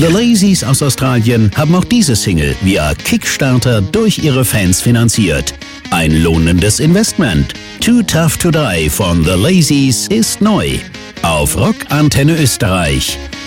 The Lazies aus Australien haben auch diese Single via Kickstarter durch ihre Fans finanziert. Ein lohnendes Investment. Too Tough to Die von The Lazies ist neu. Auf Rock Antenne Österreich.